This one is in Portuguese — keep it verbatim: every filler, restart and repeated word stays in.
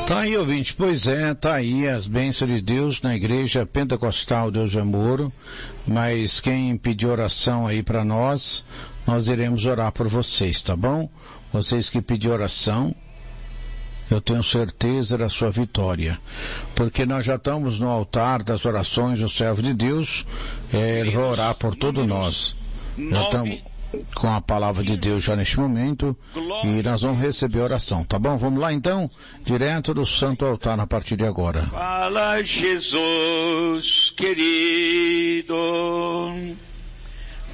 Tá aí, ouvinte, pois é, tá aí as bênçãos de Deus na Igreja Pentecostal Deus de Amor, mas quem pedir oração aí para nós, nós iremos orar por vocês, tá bom? Vocês que pedir oração, eu tenho certeza da sua vitória, porque nós já estamos no altar das orações do servo de Deus, é, ele vai orar por todos nós. Já estamos com a palavra de Deus já neste momento e nós vamos receber oração, tá bom? Vamos lá então, direto do santo altar a partir de agora. Fala, Jesus querido.